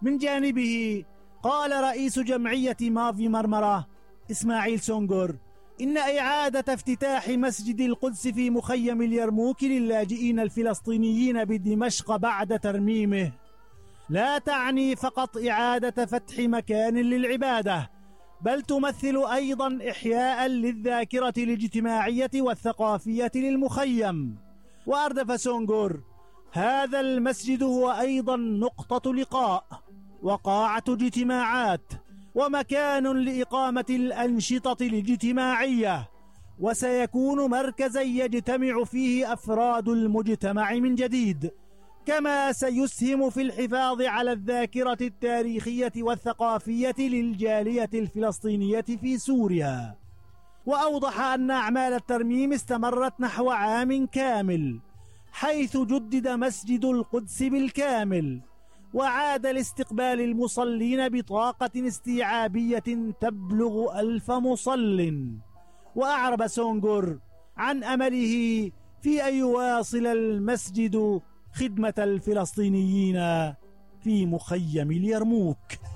من جانبه قال رئيس جمعية مافي مرمرة إسماعيل سونغور إن إعادة افتتاح مسجد القدس في مخيم اليرموك للاجئين الفلسطينيين بدمشق بعد ترميمه لا تعني فقط إعادة فتح مكان للعبادة، بل تمثل أيضا إحياء للذاكرة الاجتماعية والثقافية للمخيم. وأردف سونغور هذا المسجد هو أيضا نقطة لقاء وقاعة اجتماعات ومكان لإقامة الأنشطة الاجتماعية، وسيكون مركزا يجتمع فيه أفراد المجتمع من جديد، كما سيسهم في الحفاظ على الذاكرة التاريخية والثقافية للجالية الفلسطينية في سوريا. وأوضح أن أعمال الترميم استمرت نحو عام كامل، حيث جدد مسجد القدس بالكامل وعاد لاستقبال المصلين بطاقة استيعابية تبلغ 1000 مصل. وأعرب سونغور عن أمله في أن يواصل المسجد خدمة الفلسطينيين في مخيم اليرموك.